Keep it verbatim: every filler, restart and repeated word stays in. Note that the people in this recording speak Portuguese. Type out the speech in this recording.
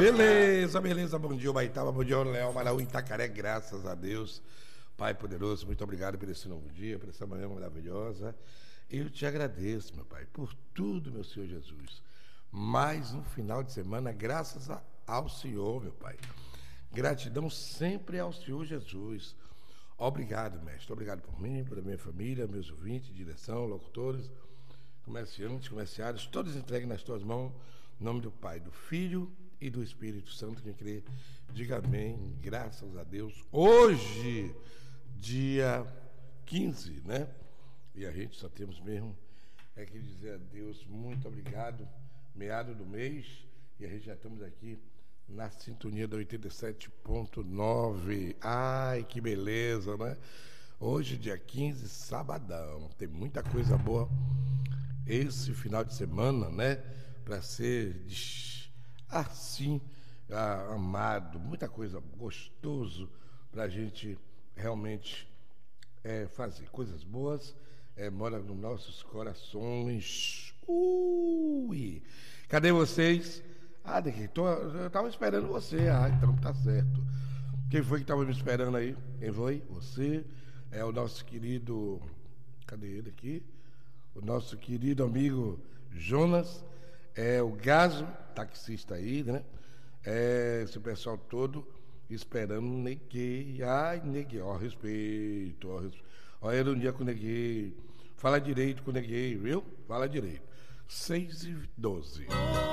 Beleza, beleza. Bom dia, Baitaba. Bom dia, Léo Maraú, Itacaré. Graças a Deus. Pai poderoso, muito obrigado por esse novo dia, por essa manhã maravilhosa. Eu te agradeço, meu Pai, por tudo, meu Senhor Jesus. Mais um final de semana, graças a, ao Senhor, meu Pai. Gratidão sempre ao Senhor Jesus. Obrigado, mestre. Obrigado por mim, pela minha família, meus ouvintes, direção, locutores, comerciantes, comerciários, todos entregues nas tuas mãos. Em nome do Pai, do Filho e do Espírito Santo. Quem crê, diga amém. Graças a Deus. Hoje, dia quinze, né? E a gente só temos mesmo é que dizer a Deus muito obrigado. Meado do mês. E a gente já estamos aqui na sintonia da oitenta e sete ponto nove. Ai, que beleza, né? Hoje, dia quinze, sabadão. Tem muita coisa boa esse final de semana, né? Para ser assim, ah, amado. Muita coisa gostoso para a gente realmente é, fazer. Coisas boas é, moram nos nossos corações. Ui! Cadê vocês? Ah, daqui, tô, eu estava esperando você. Ah, então tá certo. Quem foi que estava me esperando aí? Quem foi? Você. É o nosso querido... Cadê ele aqui? O nosso querido amigo Jonas. É o Gaso, taxista aí, né? É, esse pessoal todo esperando o Neguei. Ai, Neguei, ó, respeito, ó, respeito. Ó, era um dia com o Neguei. Fala direito com o Neguei, viu? Fala direito. seis e doze.